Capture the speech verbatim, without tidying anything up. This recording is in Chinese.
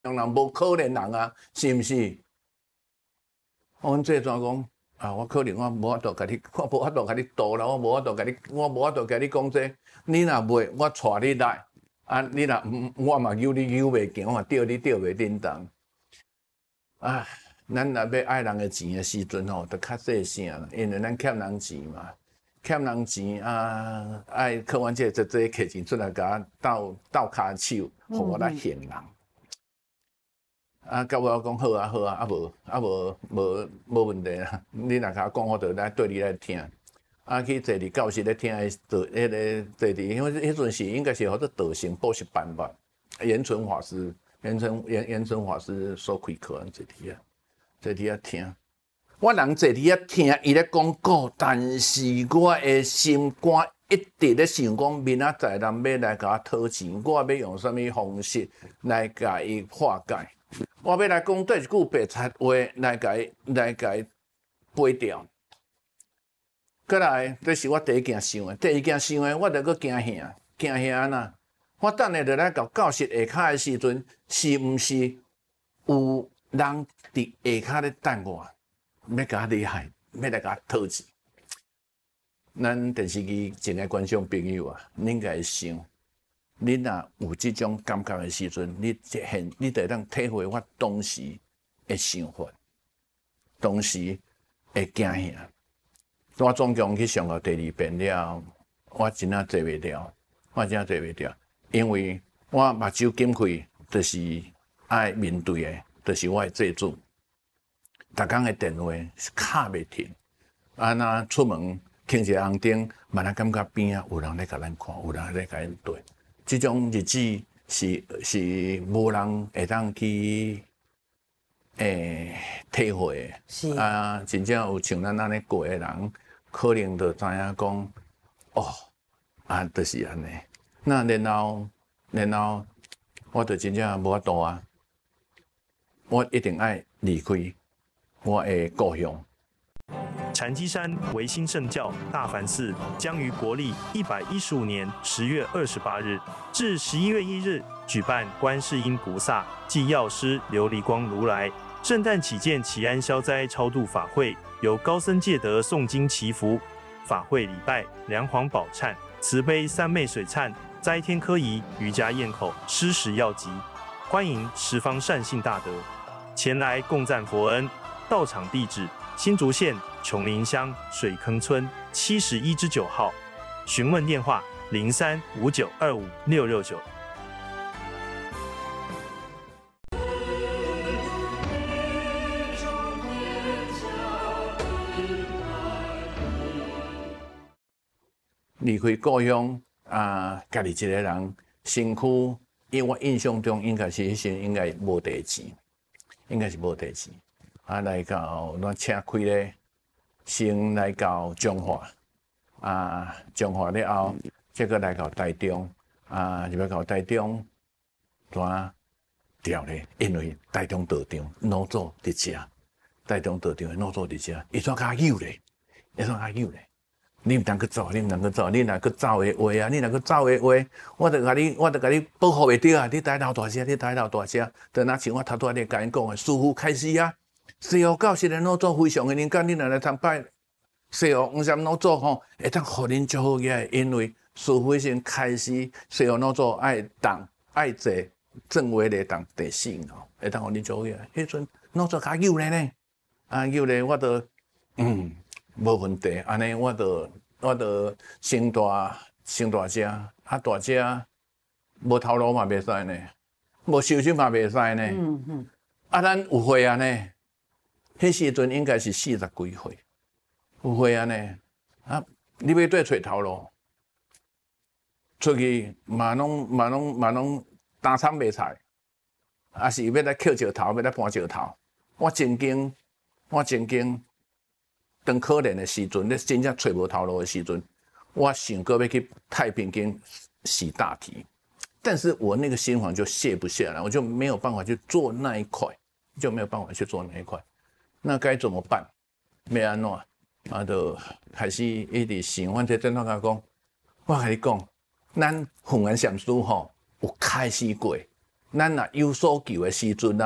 人无可能人啊，是毋是？阮这怎讲啊？我可能我无法度甲你，我无法度甲你度啦，我无法度甲你，我无法度甲你讲这。你若袂，我带你来。啊，你若唔，我嘛扭你扭袂行，我嘛吊你吊袂叮当。啊，咱若要爱人的钱的时阵吼，就较细声啦，因为咱欠人钱嘛。欠人钱啊，爱靠阮这这这摕钱出来，甲我斗斗骹手，互我来现人。啊，甲我讲好啊好啊，啊无啊无无无问题啦。你若甲我讲，我就来对你来听。啊，去坐伫教室咧听迄道迄个坐伫，因为迄阵是应该是叫做道行补习班吧。延存法师，延存延延存法师所开课，坐伫啊，坐伫啊听。我人坐伫遐听伊咧讲古，但是我的心肝一直咧想讲，明仔载人要来甲我讨钱，我要用什么方式来甲伊化解？我要来讲对一句白贼话来甲伊来甲伊背掉。过来，这是我第一件想的，第二件想的，我着搁惊吓，惊吓呐！我等下着来到教室下骹的时阵，是毋是有人伫下骹咧等我？要甲我厉害，要来甲我讨钱。咱电视机前个观众朋友啊，恁应该想，你若有即种感觉的时阵，你现你得当体会我当时的想法，当时的惊吓。我总共去上到第二遍了，我真正坐袂了，我真正坐袂了，因为我目睭紧开，就是爱面对的，就是我的祭主。逐工的电话是卡袂停，啊，若出门听一个红灯，慢慢感觉边啊有人咧甲咱看，有人咧甲咱对。即种日子是是无人会当去诶体会的。是啊，真正有像咱安尼过的人，可能就知影讲，哦，啊，就是安尼。那然后然后，我就真正无法度啊，我一定爱离开。我的故乡。 禅机山维新圣教大梵寺将于国历一百一十五年十月二十八日至十一月一日举办观世音菩萨暨药师琉璃光如来圣诞祈见祈安消灾超度法会，由高僧戒德诵经祈福，法会礼拜梁皇宝忏、慈悲三昧水忏、斋天科仪、瑜伽咽口、施食药集，欢迎十方善信大德前来共赞佛恩。到场地址：新竹县琼林乡水坑村七十一之九号，询问电话：零三五九二五六六九。 离开故乡啊，家己一个人，身躯，因为我印象中应该是迄时应该无地钱，应该是无地钱。啊，来到咱车开咧，先来到彰化，啊，彰化了后，再个来到台中，啊，入来到台中，怎调咧？因为台中道场老祖伫遮，台中道场的老祖伫遮，伊怎较有咧？伊怎较有咧？你毋通去走，你毋通去走，你若去走的话啊，你若去走的话，我着甲你，我着甲你保护袂着啊！你台老大声，你台老大声，就若像我头拄仔咧甲因讲的，师父开始啊！西湖教室的老祖非常的灵感，你若来参拜西湖五山老祖吼，会当互恁足好个，因为师父先开始西湖老祖爱动爱坐正位咧动第四吼，会当互恁足好个。迄阵老祖较有咧呢，啊有咧，我着嗯无问题，安尼我着我着生大生大只，啊大只无头路嘛袂使呢，无手手嘛袂使呢。嗯嗯，啊咱有会啊呢。迄时阵应该是四十几岁，有岁安尼啊！你要对找头路，出去嘛拢嘛拢嘛拢打惨卖菜，啊是要来捡石头，要来搬石头。我曾经，我曾经当可怜的时阵，咧真正找无头路的时阵，我想过要去太平间洗大体，但是我那个心房就卸不下来，我就没有办法去做那一块，就没有办法去做那一块。那该怎么办？要安怎？啊，就开始一直想。阮这正头甲讲，我甲你讲，咱弘安禅师吼有开始过， 咱若有所求的时阵啊。